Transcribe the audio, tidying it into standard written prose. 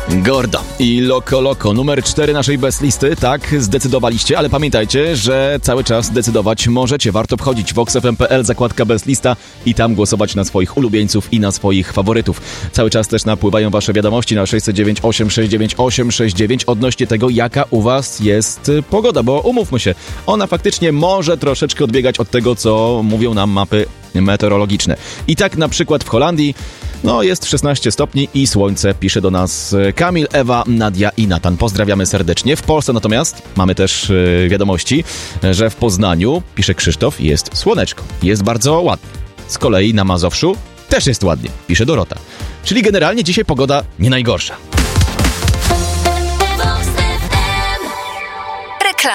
Gordo i Loco Loco, numer 4 naszej best listy. Tak, zdecydowaliście, ale pamiętajcie, że cały czas decydować możecie. Warto obchodzić voxfm.pl, zakładka best lista i tam głosować na swoich ulubieńców i na swoich faworytów. Cały czas też napływają wasze wiadomości na 609 869 869 odnośnie tego, jaka u was jest pogoda, bo umówmy się, ona faktycznie może troszeczkę odbiegać od tego, co mówią nam mapy meteorologiczne. I tak na przykład w Holandii jest 16 stopni i słońce, pisze do nas Kamil, Ewa, Nadia i Natan. Pozdrawiamy serdecznie. W Polsce natomiast mamy też wiadomości, że w Poznaniu, pisze Krzysztof, jest słoneczko. Jest bardzo ładnie. Z kolei na Mazowszu też jest ładnie, pisze Dorota. Czyli generalnie dzisiaj pogoda nie najgorsza.